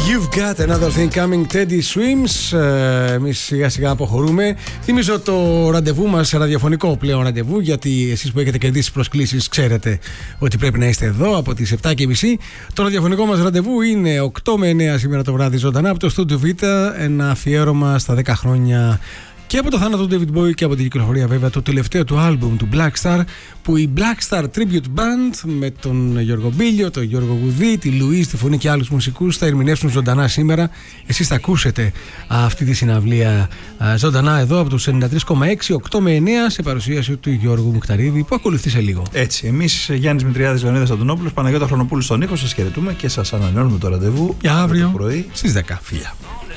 You've got another thing coming, Teddy Swims. Εμείς σιγά σιγά αποχωρούμε. Θυμίζω το ραντεβού μας, ραδιοφωνικό πλέον ραντεβού, γιατί εσείς που έχετε κερδίσει προσκλήσεις ξέρετε ότι πρέπει να είστε εδώ από τις 7:30. Το ραδιοφωνικό μας ραντεβού είναι 8 με 9 σήμερα το βράδυ ζωντανά από το Studio Vita. Ένα αφιέρωμα στα 10 χρόνια και από το θάνατο του David Bowie και από την κυκλοφορία βέβαια του τελευταίου του άλμπουμ του Black Star, που η Black Star Tribute Band με τον Γιώργο Μπίλιο, τον Γιώργο Γουδί, τη Λουίς, τη φωνή και άλλους μουσικούς θα ερμηνεύσουν ζωντανά σήμερα. Εσείς θα ακούσετε αυτή τη συναυλία ζωντανά εδώ από τους 93,6, 8 με 9 σε παρουσίαση του Γιώργου Μουκταρίδη, που ακολουθεί σε λίγο. Έτσι, εμείς Γιάννης Μητριάδης, Λεωνίδας Αντωνόπουλος, Παναγιώτα Χρονοπούλου στον ήχο, σας χαιρετούμε και σας ανανεώνουμε το ραντεβού για αύριο το πρωί στις 10. Φιλιά.